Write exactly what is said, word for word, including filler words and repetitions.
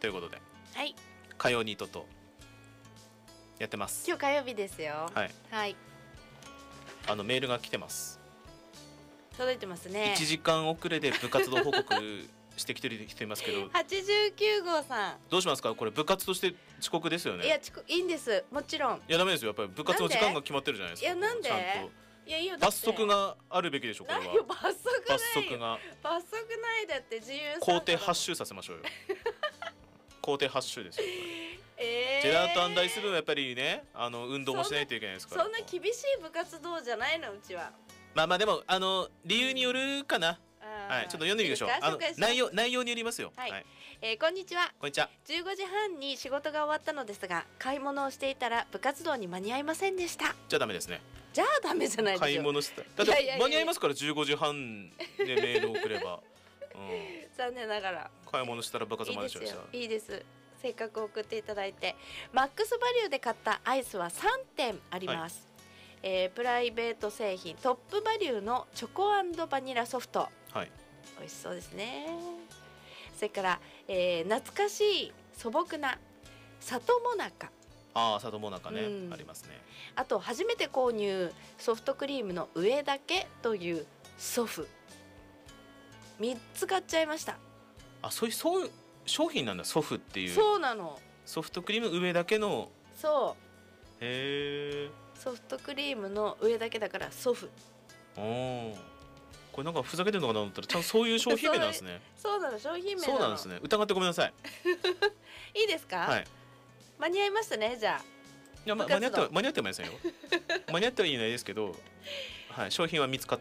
ということで、 はい、 火曜ニートとやってます。 今日火曜日ですよ。 はい、 はい、 あのメールが来てます。 届いてますね。 いちじかん遅れで部活動報告してきてる人いますけどはちじゅうきゅうごうさんどうしますか。これ部活として遅刻ですよね。 いや、ちこいいんです、もちろん。 いやダメですよ、やっぱり部活の時間が決まってるじゃないですか。 いや、なんでちゃんといやいや、 罰則があるべきでしょ。これはないよ、罰則ないよ。 罰則が罰則ないだって、自由参加校庭発周させましょうよ校庭発周ですよ。 えー、 ジェラート案内するのはやっぱりね、あの運動もしないといけないですから。 そんな厳しい部活動じゃないの、うちは。 まあまあでもあの理由によるかな。はい、ちょっと読んでみましょう。あの内容内容によりますよ。 はい、はい、えー、こんにちは。 こんにちは。 じゅうごじはんに仕事が終わったのですが、買い物をしていたら部活動に間に合いませんでした。 じゃあダメですね。 じゃあダメじゃないですよ。 買い物しただって間に合いますから、じゅうごじはんでメールを送れば、うん、 残念ながら買い物したら部活までしました。 いいですよ、いいです。せっかく送っていただいて、マックスバリューで買ったアイスはさんてんあります。はい、えー、プライベート製品トップバリューのチョコ&バニラソフト、 はい、 美味しそうですね。それから、えー、懐かしい素朴な里もなか。 ああ、里もなかね、うん、ありますね。 あと初めて購入ソフトクリームの上だけというソフみっつ買っちゃいました。 あ、そういうそういう商品なんだ、ソフっていう。 そうなの、 ソフトクリーム上だけの。 そうへえ、 ソフトクリームの上だけだからソフ。 おー、これなんかふざけてるのかなと思ったらちゃんとそういう商品名なんですねそうなの、商品名なの。 そうなんですね。疑ってごめんなさいいいですか。 はい、 間に合いましたね。じゃあいや、ま、間に合っては間に合ってはいませんよ間に合ってはいないですけど、はい、商品は見つかっ